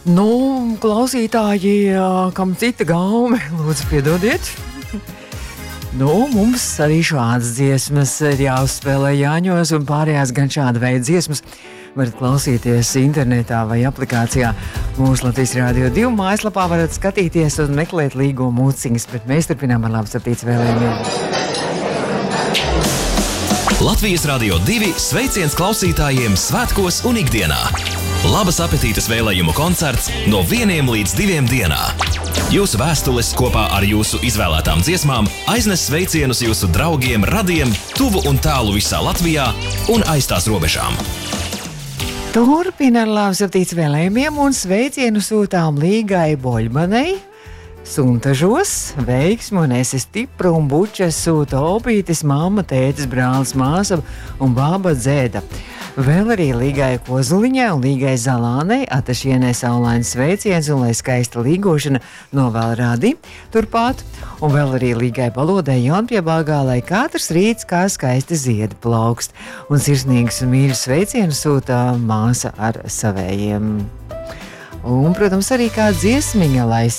Klausītāji, kam cita gaume, lūdzu piedodiet. Mums arī šādas dziesmas ir jāuzspēlē Jāņos, un pārējās gan šāda veida dziesmas varat klausīties internetā vai aplikācijā. Mūsu Latvijas Rādio 2 mājaslapā varat skatīties un meklēt līgo mūciņas, bet mēs turpinām ar labsatīts vēlējumiem. Latvijas Rādio 2 sveiciens klausītājiem svētkos un ikdienā. Labas apetītes vēlējumu koncerts no 1 līdz 2 dienā. Jūsu vēstules kopā ar jūsu izvēlētām dziesmām aiznes sveicienus jūsu draugiem, radiem, tuvu un tālu visā Latvijā un aiz tās robežām. Turpina ar labsatīts vēlējumiem un sveicienu sūtām Līgai Boļmanei. Suntažos, veiksmu un esi stipra un bučas sūta opītis, mamma, tētis, brālis, māsa un baba Dzēda. Vēl arī Līgai Kozuliņai un Līgai Zalānei atašienē saulains sveiciens un lai skaista līgošana novēl Radi turpāt. Un vēl arī Līgai Balodai Jaunpiebāgā, lai katrs rīts kā skaisti ziedi plaukst. Un sirsnīgs un mīļus sveicienus sūta māsa ar savējiem. Un, protams, arī kā dziesmiņa, lai